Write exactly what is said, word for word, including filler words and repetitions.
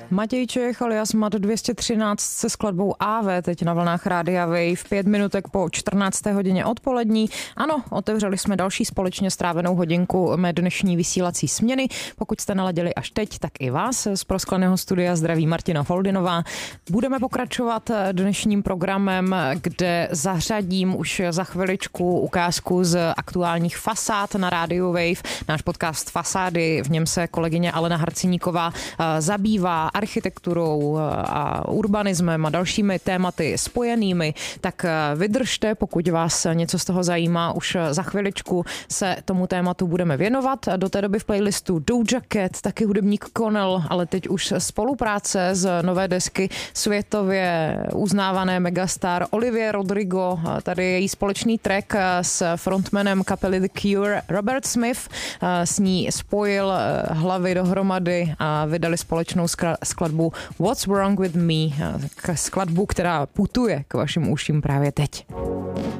Matěj Čech alias Mat dvě stě třináct se skladbou A V teď na vlnách Rádia Wave, pět minutek po čtrnácté hodině odpolední. Ano, otevřeli jsme další společně strávenou hodinku mé dnešní vysílací směny. Pokud jste naladili až teď, tak i vás z proskleného studia zdraví Martina Foldinová. Budeme pokračovat dnešním programem, kde zařadím už za chviličku ukázku z aktuálních fasád na Rádiu Wave. Náš podcast Fasády, v něm se kolegyně Alena Harciníková zabývá architekturou a urbanismem a dalšími tématy spojenými, tak vydržte, pokud vás něco z toho zajímá. Už za chviličku se tomu tématu budeme věnovat. Do té doby v playlistu Doja Cat, taky hudebník Connell, ale teď už spolupráce z nové desky světově uznávané megastar Olivia Rodrigo. Tady je její společný track s frontmanem kapely The Cure Robert Smith. S ní spojil hlavy dohromady a vydali společnou skladbu What's Wrong With Me, skladbu, která putuje k vašim uším právě teď.